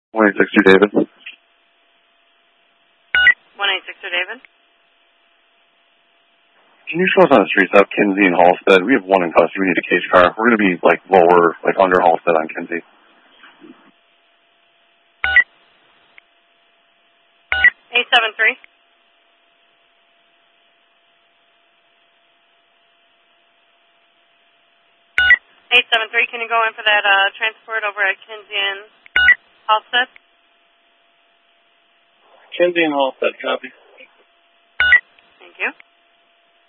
1862 David. 1862 David. Can you show us on the streets up Kinsey and Halstead? We have one in custody. We need a case car. We're going to be lower, under Halstead on Kinsey. 873. 873, can you go in for that transport over at Kinsey and Halstead? Kinsey and Halstead, copy. Thank you.